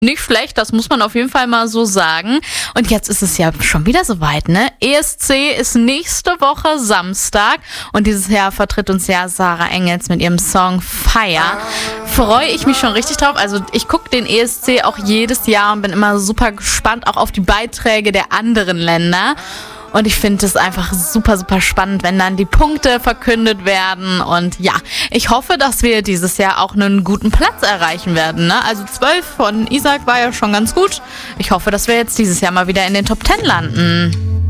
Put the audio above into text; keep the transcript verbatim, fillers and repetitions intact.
Nicht schlecht, das muss man auf jeden Fall mal so sagen. Und jetzt ist es ja schon wieder soweit, ne? E S C ist nächste Woche Samstag und dieses Jahr vertritt uns ja Sarah Engels mit ihrem Song Fire. Freue ich mich schon richtig drauf. Also ich gucke den E S C auch jedes Jahr und bin immer super gespannt auch auf die Beiträge der anderen Länder. Und ich finde es einfach super, super spannend, wenn dann die Punkte verkündet werden. Und ja, ich hoffe, dass wir dieses Jahr auch einen guten Platz erreichen werden. Ne? Also zwölf von Isaac war ja schon ganz gut. Ich hoffe, dass wir jetzt dieses Jahr mal wieder in den Top Ten landen.